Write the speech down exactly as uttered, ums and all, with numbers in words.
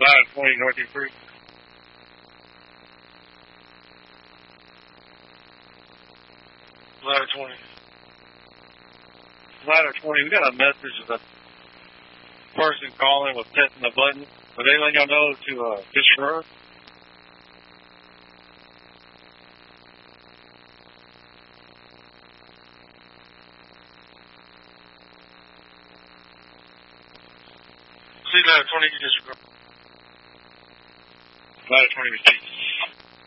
Ladder twenty, Northeast three. Ladder twenty. Ladder twenty, we got a message of a person calling was testing the button. Are they letting y'all know to uh, disregard? See, ladder twenty, you disregard. Ladder twenty, receipt.